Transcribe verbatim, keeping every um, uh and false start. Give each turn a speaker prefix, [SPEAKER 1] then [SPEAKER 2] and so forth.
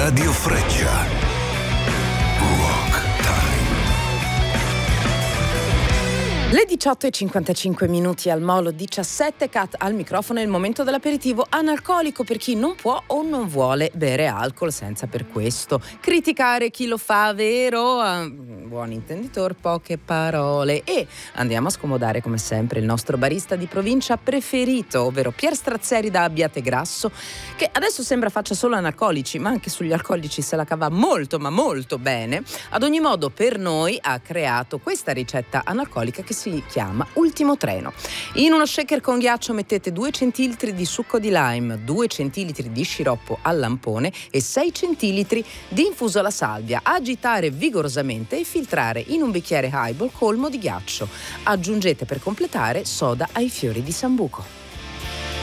[SPEAKER 1] Radio Freccia. Rock Time.
[SPEAKER 2] Le diciotto e cinquantacinque minuti al Molo diciassette, Cat al microfono. È il momento dell'aperitivo analcolico per chi non può o non vuole bere alcol senza per questo criticare chi lo fa, vero? Ah, buon intenditor, poche parole. E andiamo a scomodare come sempre il nostro barista di provincia preferito, ovvero Pier Strazzeri da Abbiategrasso, che adesso sembra faccia solo analcolici, ma anche sugli alcolici se la cava molto ma molto bene. Ad ogni modo, per noi ha creato questa ricetta analcolica che si chiama Ultimo Treno. In uno shaker con ghiaccio mettete due centilitri di succo di lime, due centilitri di sciroppo al lampone e sei centilitri di infuso alla salvia. Agitare vigorosamente e filtrare in un bicchiere highball colmo di ghiaccio. Aggiungete per completare soda ai fiori di sambuco.